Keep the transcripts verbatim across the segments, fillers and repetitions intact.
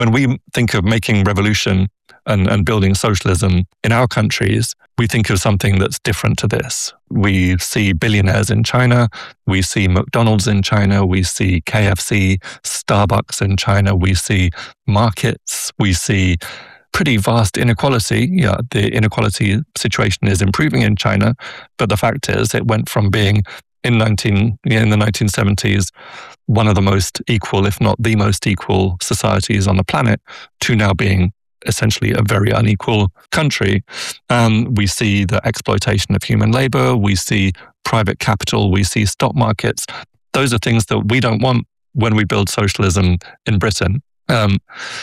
When we think of making revolution and, and building socialism in our countries, we think of something that's different to this. We see billionaires in China, we see McDonald's in China, we see K F C, Starbucks in China, we see markets, we see pretty vast inequality. Yeah, the inequality situation is improving in China, but the fact is it went from being in nineteen in the nineteen seventies one of the most equal, if not the most equal societies on the planet, to now being essentially a very unequal country. Um, we see the exploitation of human labor, we see private capital, we see stock markets. Those are things that we don't want when we build socialism in Britain. Um,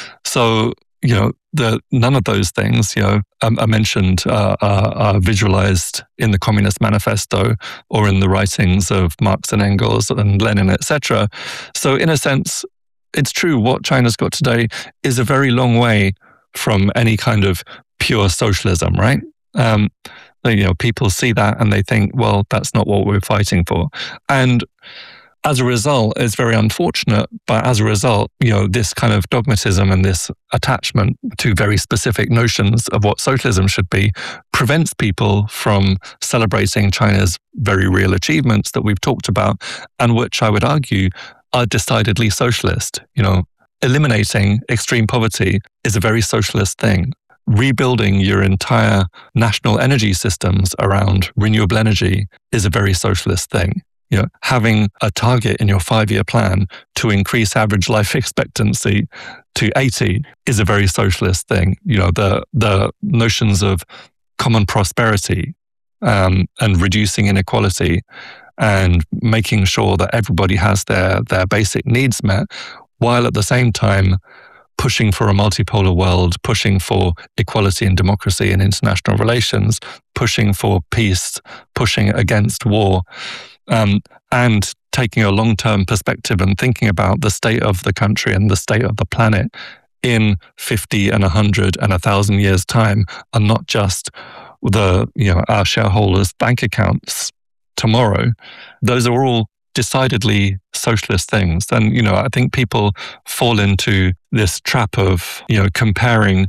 so, you know, the, none of those things, you know, um, are mentioned, uh, are, are visualized in the Communist Manifesto or in the writings of Marx and Engels and Lenin, et cetera. So in a sense, it's true, what China's got today is a very long way from any kind of pure socialism, right? Um, you know, people see that and they think, well, that's not what we're fighting for. And as a result, it's very unfortunate, but as a result, you know, this kind of dogmatism and this attachment to very specific notions of what socialism should be prevents people from celebrating China's very real achievements that we've talked about, and which I would argue are decidedly socialist. You know, eliminating extreme poverty is a very socialist thing. Rebuilding your entire national energy systems around renewable energy is a very socialist thing. You know, having a target in your five-year plan to increase average life expectancy to eighty is a very socialist thing. You know, the the notions of common prosperity um, and reducing inequality and making sure that everybody has their their basic needs met, while at the same time pushing for a multipolar world, pushing for equality and democracy in international relations, pushing for peace, pushing against war. Um, and taking a long-term perspective and thinking about the state of the country and the state of the planet in fifty and one hundred and one thousand years' time, and not just the, you know, our shareholders' bank accounts tomorrow. Those are all decidedly socialist things. And, you know, I think people fall into this trap of, you know, comparing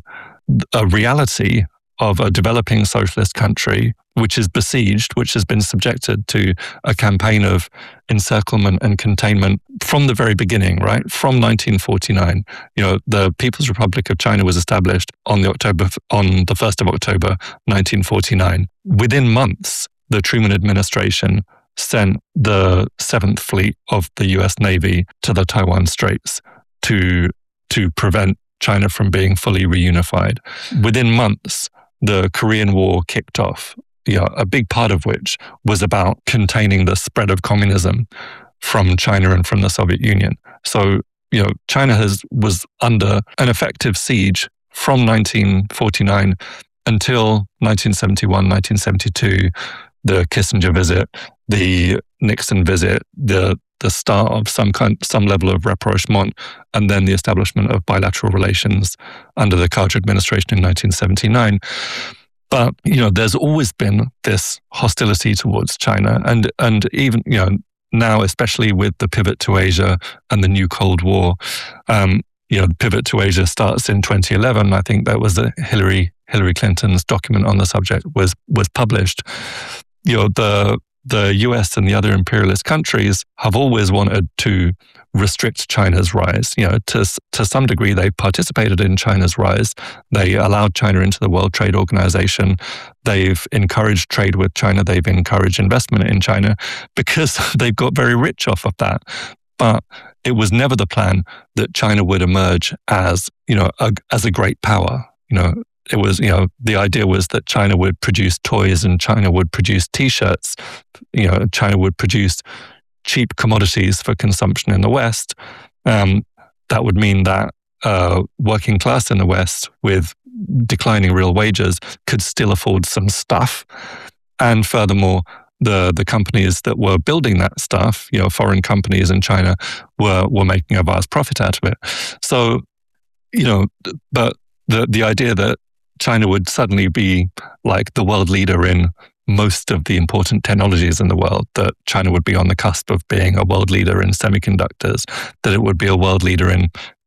a reality of a developing socialist country, which is besieged, which has been subjected to a campaign of encirclement and containment from the very beginning, right? From nineteen forty-nine. You know, the People's Republic of China was established on the October on the first of October, nineteen forty-nine. Within months, the Truman administration sent the Seventh Fleet of the U S Navy to the Taiwan Straits to to prevent China from being fully reunified. Within months, the Korean War kicked off, you know, a big part of which was about containing the spread of communism from China and from the Soviet Union. So, you know, China has was under an effective siege from nineteen forty-nine until nineteen seventy-one, nineteen seventy-two, the Kissinger visit, the Nixon visit, the the start of some kind, some level of rapprochement, and then the establishment of bilateral relations under the Carter administration in nineteen seventy-nine. But, you know, there's always been this hostility towards China, and and even, you know, now, especially with the pivot to Asia and the new Cold War, um, you know, the pivot to Asia starts in twenty eleven. I think that was a Hillary Hillary Clinton's document on the subject was was published. You know, the the U S and the other imperialist countries have always wanted to restrict China's rise. You know, to to some degree, they participated in China's rise. They allowed China into the World Trade Organization. They've encouraged trade with China. They've encouraged investment in China because they've got very rich off of that. But it was never the plan that China would emerge as, you know, a, as a great power. You know, it was, you know, the idea was that China would produce toys and China would produce T-shirts. You know, China would produce cheap commodities for consumption in the West. Um, that would mean that uh, working class in the West with declining real wages could still afford some stuff. And furthermore, the the companies that were building that stuff, you know, foreign companies in China, were were making a vast profit out of it. So, you know, but the the idea that China would suddenly be like the world leader in most of the important technologies in the world, that China would be on the cusp of being a world leader in semiconductors, that it would be a world leader in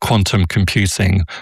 quantum computing